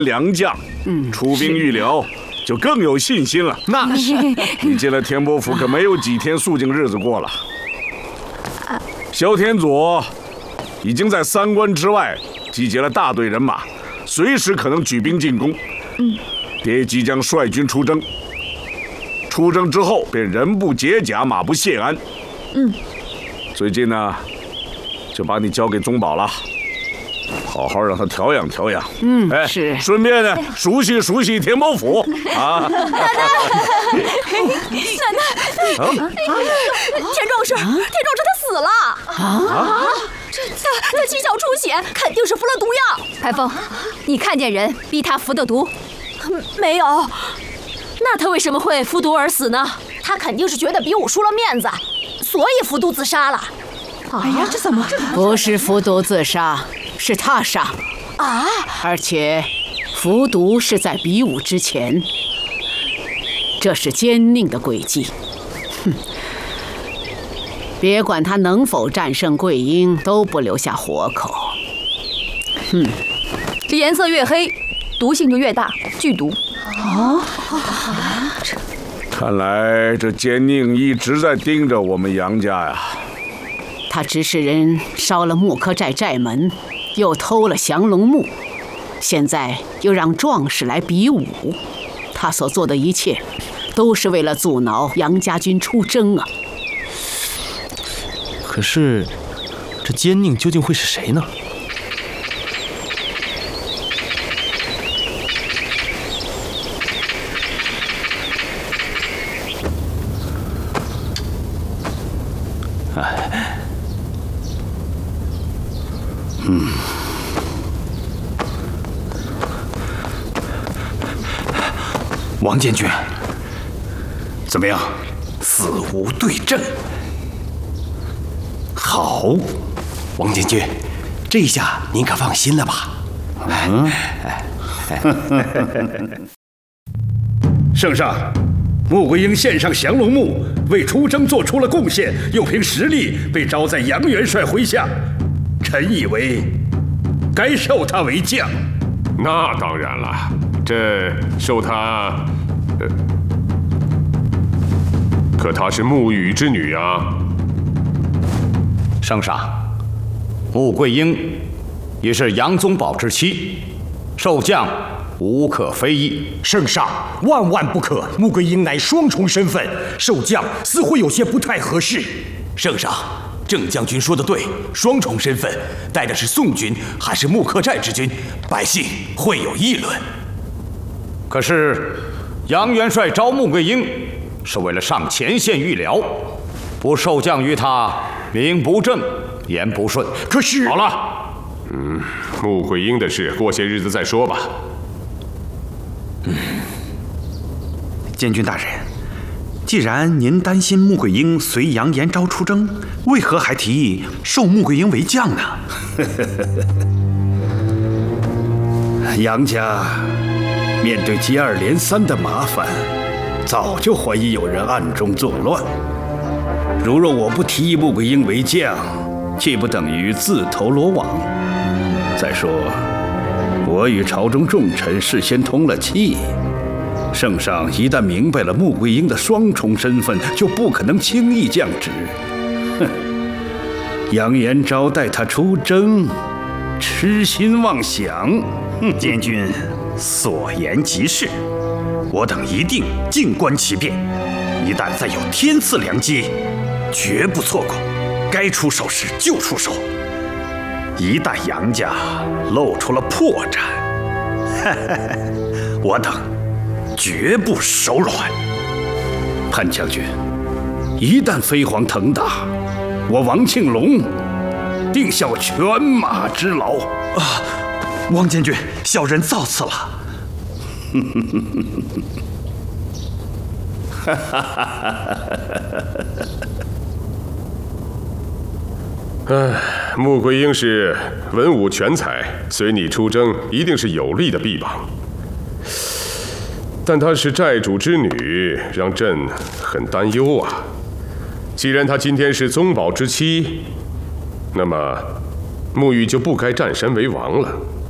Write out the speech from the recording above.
良将，出兵预疗就更有信心了。 那是， 你进了田伯府可没有几天肃静日子过了。萧天佐已经在3关之外集结了大队人马，随时可能举兵进攻。爹即将率军出征，出征之后便人不解甲，马不谢鞍。最近呢，就把你交给宗保了。好好让他调养调养， 是， 顺便呢熟悉熟悉田伯府啊。 奶奶，田壮士他死了啊！他七窍出血，肯定是服了毒药。 海峰，你看见人逼他服的毒？ 没有。 那他为什么会服毒而死呢？ 他肯定是觉得比武输了面子，所以服毒自杀了。 哎呀，这怎么？不是服毒自杀，是他杀啊！ 而且服毒是在比武之前，这是奸佞的诡计。别管他能否战胜桂英，都不留下活口。 这颜色越黑，毒性就越大，剧毒。 看来这奸佞一直在盯着我们杨家呀。 他指使人烧了木刻寨寨门，又偷了降龙木，现在又让壮士来比武。他所做的一切，都是为了阻挠杨家军出征啊！ 可是，这奸佞究竟会是谁呢？ 王监军，怎么样？死无对证。好，王监军，这下您可放心了吧？ 圣上，穆桂英献上降龙木，为出征做出了贡献，又凭实力被招在杨元帅麾下。臣以为该授他为将。 那当然了，这授他，可她是沐雨之女啊。 圣上，穆桂英也是杨宗保之妻，授将无可非议。 圣上，万万不可！穆桂英乃双重身份，授将似乎有些不太合适。 圣上，郑将军说的对，双重身份，带的是宋军还是木刻寨之军，百姓会有议论。可是杨元帅招穆桂英，是为了上前线预疗，不授将于他，名不正，言不顺。 可是好了，穆桂英的事过些日子再说吧。 监军大人，既然您担心穆桂英随杨延昭出征，为何还提议授穆桂英为将呢？ 杨家面对接二连三的麻烦，早就怀疑有人暗中作乱。如若我不提议穆桂英为将，岂不等于自投罗网？再说，我与朝中重臣事先通了气。圣上一旦明白了穆桂英的双重身份，就不可能轻易降职。哼，杨延昭带他出征，痴心妄想。 监军所言极是，我等一定静观其变，一旦再有天赐良机，绝不错过，该出手时就出手。一旦杨家露出了破绽，我等绝不手软。 潘将军，一旦飞黄腾达，我王庆龙定效犬马之劳啊！王监军，小人造次了。 穆桂英是文武全才，随你出征一定是有力的臂膀。但她是寨主之女，让朕很担忧啊。既然她今天是宗保之妻，那么沐雨就不该占山为王了。